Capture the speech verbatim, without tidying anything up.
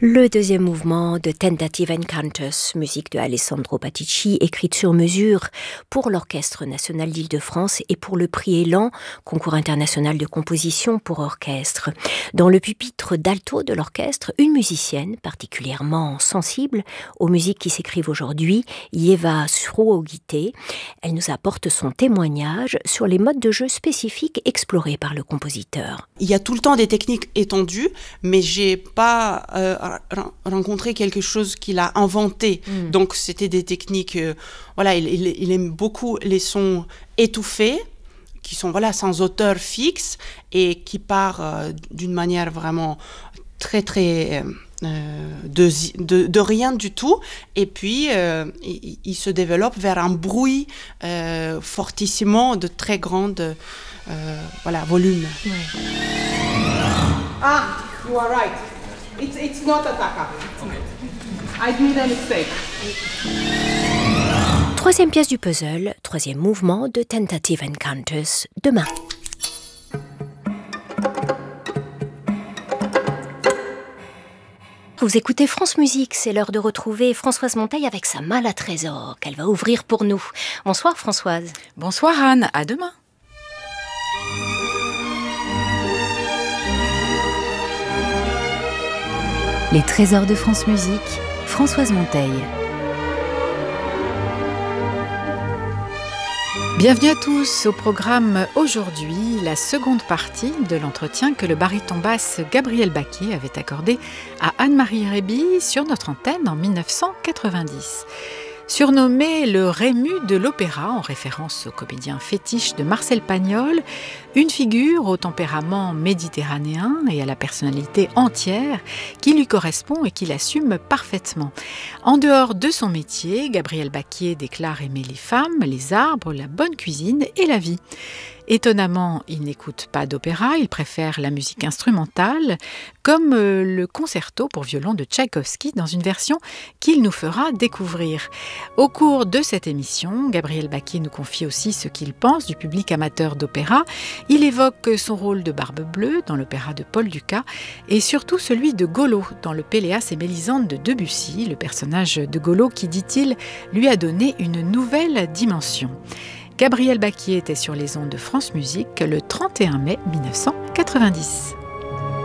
Le deuxième mouvement de Tentative Encounters, musique de Alessandro Patticci, écrite sur mesure pour l'Orchestre national d'Île-de-France et pour le prix Élan, concours international de composition pour orchestre. Dans le pupitre d'alto de l'orchestre, une musicienne particulièrement sensible aux musiques qui s'écrivent aujourd'hui, Yeva Srouogité. Elle nous apporte son témoignage sur les modes de jeu spécifiques explorés par le compositeur. Il y a tout le temps des techniques étendues, mais j'ai pas euh, rencontré quelque chose qu'il a inventé. Mm. Donc c'était des techniques, euh, voilà, il, il, il aime beaucoup les sons étouffés, qui sont voilà sans auteur fixe et qui part euh, d'une manière vraiment très très euh, de, de, de rien du tout, et puis euh, il, il se développe vers un bruit euh, fortissimo de très grande euh, voilà volume. Ouais. Ah, you are right. It's it's not a taka. I made a mistake. Troisième pièce du puzzle, troisième mouvement de Tentative Encounters, demain. Vous écoutez France Musique, c'est l'heure de retrouver Françoise Monteil avec sa malle à trésor qu'elle va ouvrir pour nous. Bonsoir Françoise. Bonsoir Anne, à demain. Les trésors de France Musique, Françoise Monteil. Bienvenue à tous au programme aujourd'hui, la seconde partie de l'entretien que le baryton basse Gabriel Baquier avait accordé à Anne-Marie Réby sur notre antenne en dix-neuf cent quatre-vingt-dix. Surnommé le Rému de l'opéra, en référence au comédien fétiche de Marcel Pagnol, une figure au tempérament méditerranéen et à la personnalité entière qui lui correspond et qu'il assume parfaitement. En dehors de son métier, Gabriel Baquier déclare aimer les femmes, les arbres, la bonne cuisine et la vie. Étonnamment, il n'écoute pas d'opéra, il préfère la musique instrumentale, comme le concerto pour violon de Tchaïkovski dans une version qu'il nous fera découvrir. Au cours de cette émission, Gabriel Baquier nous confie aussi ce qu'il pense du public amateur d'opéra. Il évoque son rôle de Barbe Bleue dans l'opéra de Paul Dukas et surtout celui de Golo dans le Péléas et Mélisande de Debussy, le personnage de Golo qui, dit-il, lui a donné une nouvelle dimension. Gabriel Baquier était sur les ondes de France Musique le trente et un mai dix-neuf cent quatre-vingt-dix.